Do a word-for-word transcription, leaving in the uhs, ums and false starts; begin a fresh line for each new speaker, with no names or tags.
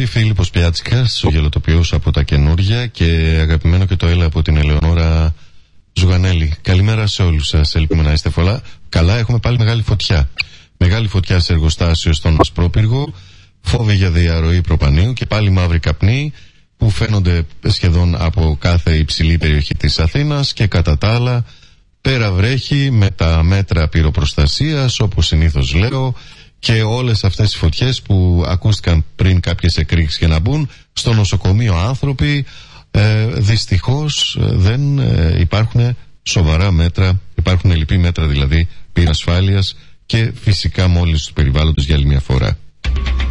Φίλιππος Πιάτσικας, ο γελοτοποιός από τα καινούρια, και αγαπημένο και το έλα από την Ελεονόρα Ζουγανέλη. Καλημέρα σε όλους σας, ελπίζουμε να είστε πολλά καλά. Έχουμε πάλι μεγάλη φωτιά. Μεγάλη φωτιά σε εργοστάσιο στον Ασπρόπυργο, φόβοι για διαρροή προπανίου και πάλι μαύροι καπνοί που φαίνονται σχεδόν από κάθε υψηλή περιοχή της Αθήνας, και κατά τα άλλα πέρα βρέχει με τα μέτρα πυροπροστασίας όπως συνήθως λέω, και όλες αυτές οι φωτιές που ακούστηκαν πριν κάποιες εκρήξεις για να μπουν στο νοσοκομείο άνθρωποι, ε, δυστυχώς δεν ε, υπάρχουν σοβαρά μέτρα, υπάρχουν λυπή μέτρα δηλαδή πυρασφάλειας και φυσικά μόλις του περιβάλλοντος για άλλη μια φορά.